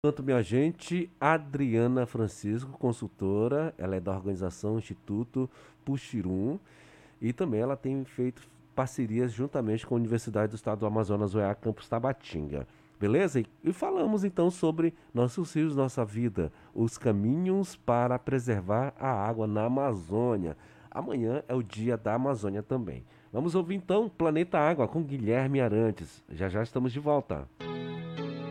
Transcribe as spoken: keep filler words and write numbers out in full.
Enquanto minha gente, Adriana Francisco, consultora, ela é da organização Instituto Puxirum e também ela tem feito parcerias juntamente com a Universidade do Estado do Amazonas, O E A Campus Tabatinga. Beleza? E, e falamos então sobre nossos rios, nossa vida, os caminhos para preservar a água na Amazônia. Amanhã é o dia da Amazônia também. Vamos ouvir então Planeta Água com Guilherme Arantes. Já já estamos de volta.